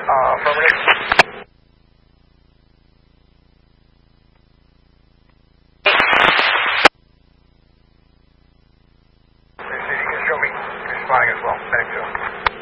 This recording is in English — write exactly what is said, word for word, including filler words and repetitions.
Uh, affirmative. Let's see if you can show me. You're responding as well. Thank you.